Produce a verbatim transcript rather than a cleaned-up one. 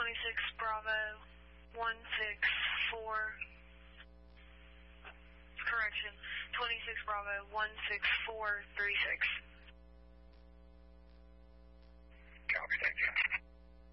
twenty-six Bravo, one six four, correction, twenty-six Bravo, one six four three six.